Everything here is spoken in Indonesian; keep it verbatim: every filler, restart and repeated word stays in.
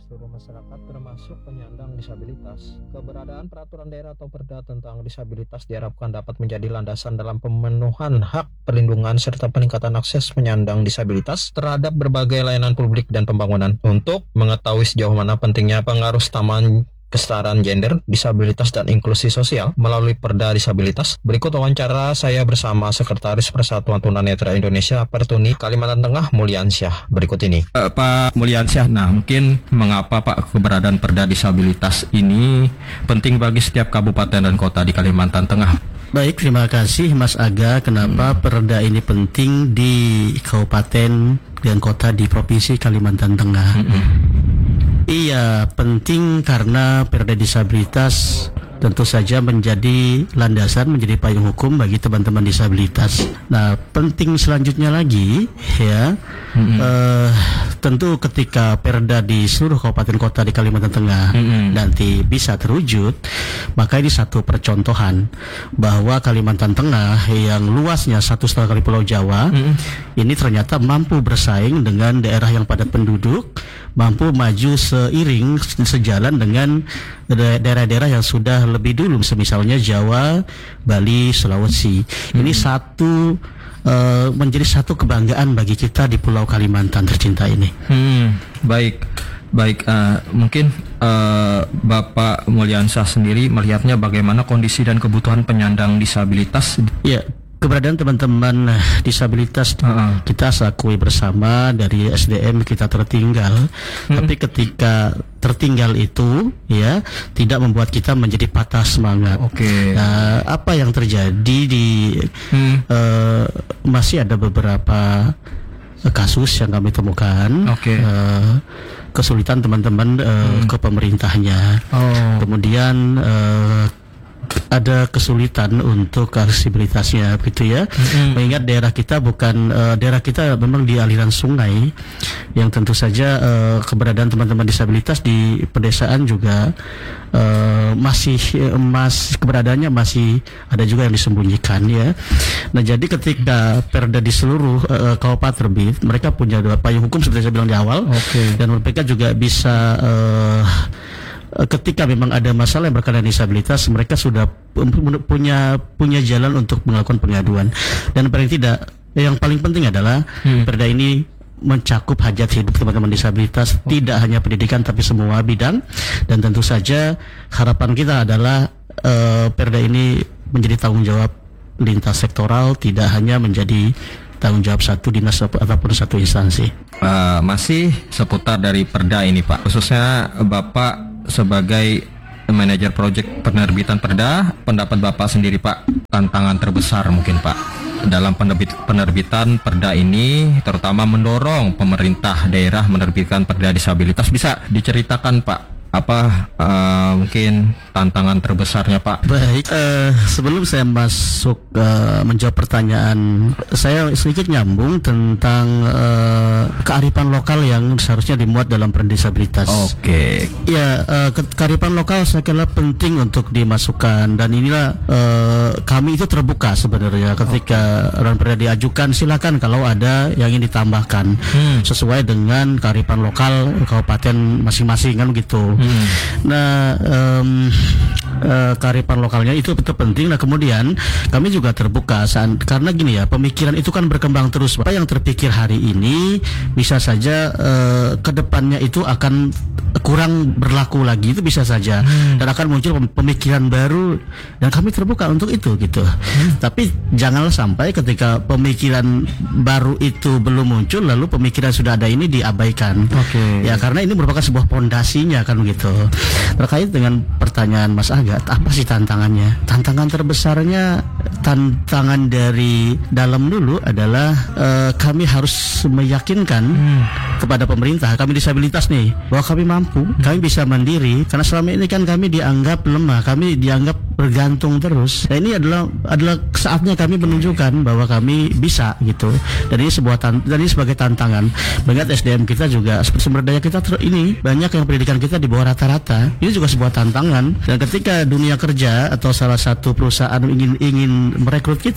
seluruh masyarakat termasuk penyandang disabilitas. Keberadaan peraturan daerah atau perda tentang disabilitas diharapkan dapat menjadi landasan dalam pemenuhan hak, perlindungan, serta peningkatan akses penyandang disabilitas terhadap berbagai layanan publik dan pembangunan. Untuk mengetahui sejauh mana pentingnya pengaruh taman kesetaraan gender, disabilitas, dan inklusi sosial melalui Perda Disabilitas, berikut wawancara saya bersama Sekretaris Persatuan Tunanetra Indonesia Pertuni Kalimantan Tengah, Mulyansyah. Berikut ini. Uh, Pak Mulyansyah, nah mungkin mengapa Pak keberadaan Perda Disabilitas ini penting bagi setiap kabupaten dan kota di Kalimantan Tengah? Baik, terima kasih Mas Aga. Kenapa hmm. Perda ini penting di kabupaten dan kota di Provinsi Kalimantan Tengah? Hmm. Iya, penting karena Perda Disabilitas tentu saja menjadi landasan, menjadi payung hukum bagi teman-teman disabilitas. Nah, penting selanjutnya lagi, ya, mm-hmm. eh, tentu ketika Perda di seluruh kabupaten kota di Kalimantan Tengah mm-hmm. nanti bisa terwujud, maka ini satu percontohan bahwa Kalimantan Tengah yang luasnya satu setengah kali Pulau Jawa, mm-hmm. ini ternyata mampu bersaing dengan daerah yang padat penduduk, mampu maju seiring sejalan dengan daerah-daerah yang sudah lebih dulu, misalnya Jawa, Bali, Sulawesi. Hmm. Ini satu uh, menjadi satu kebanggaan bagi kita di Pulau Kalimantan tercinta ini. Hmm, baik, baik. Uh, mungkin uh, Bapak Mulyansyah sendiri melihatnya bagaimana kondisi dan kebutuhan penyandang disabilitas? Ya. Keberadaan teman-teman disabilitas uh-uh. kita akui bersama dari S D M kita tertinggal, hmm. tapi ketika tertinggal itu ya tidak membuat kita menjadi patah semangat. Oke. Okay. Nah, apa yang terjadi di hmm. uh, masih ada beberapa kasus yang kami temukan. Oke. Okay. Uh, kesulitan teman-teman uh, hmm. ke pemerintahnya. Oh. Kemudian uh, ada kesulitan untuk aksesibilitasnya, begitu ya. Mm-hmm. Mengingat daerah kita bukan uh, daerah kita memang di aliran sungai, yang tentu saja uh, keberadaan teman-teman disabilitas di pedesaan juga uh, masih mas keberadaannya masih ada juga yang disembunyikan ya. Nah, jadi ketika Perda di seluruh uh, kabupaten terbit, mereka punya dua payung hukum seperti saya bilang di awal, okay. dan mereka juga bisa uh, ketika memang ada masalah yang berkaitan disabilitas, mereka sudah punya punya jalan untuk melakukan pengaduan. Dan paling tidak, yang paling penting adalah hmm. Perda ini mencakup hajat hidup teman-teman disabilitas, oh. tidak hanya pendidikan tapi semua bidang. Dan tentu saja harapan kita adalah uh, Perda ini menjadi tanggung jawab lintas sektoral, tidak hanya menjadi tanggung jawab satu dinas ataupun satu instansi. Uh, masih seputar dari Perda ini Pak, khususnya Bapak sebagai manajer proyek penerbitan Perda, pendapat Bapak sendiri Pak, tantangan terbesar mungkin Pak dalam penerbit, penerbitan Perda ini, terutama mendorong pemerintah daerah menerbitkan Perda disabilitas, bisa diceritakan Pak apa uh, mungkin tantangan terbesarnya Pak? Baik, uh, sebelum saya masuk uh, menjawab pertanyaan, saya sedikit nyambung tentang uh, kearifan lokal yang seharusnya dimuat dalam Perda disabilitas. Oke. Okay. Ya, uh, ke- kearifan lokal saya kira penting untuk dimasukkan, dan inilah uh, kami itu terbuka sebenarnya ketika okay. Perda diajukan, silakan kalau ada yang ingin ditambahkan hmm. sesuai dengan kearifan lokal kabupaten masing-masing kan gitu. Hmm. Nah, um, uh, kearifan lokalnya itu betul penting. Nah, kemudian kami juga terbuka saat, karena gini ya, pemikiran itu kan berkembang terus. Apa yang terpikir hari ini bisa saja uh, kedepannya itu akan kurang berlaku lagi, itu bisa saja, hmm. dan akan muncul pemikiran baru, dan kami terbuka untuk itu gitu. Hmm. Tapi janganlah sampai ketika pemikiran baru itu belum muncul lalu pemikiran sudah ada ini diabaikan. Okay. Ya, karena ini merupakan sebuah pondasinya kan gitu. Terkait dengan pertanyaan Mas Aga, apa sih tantangannya? Tantangan terbesarnya, tantangan dari dalam dulu adalah uh, kami harus meyakinkan hmm. kepada pemerintah, kami disabilitas nih, bahwa kami mampu, hmm. kami bisa mandiri. Karena selama ini kan kami dianggap lemah, kami dianggap bergantung terus. Nah, ini adalah adalah saatnya kami menunjukkan bahwa kami bisa gitu. Dan ini sebuah tan- dan ini sebagai tantangan. Mengingat S D M kita juga, sumber daya kita ter- ini banyak yang pendidikan kita di bawah rata-rata. Ini juga sebuah tantangan. Dan ketika dunia kerja atau salah satu perusahaan ingin ingin merekrut kita,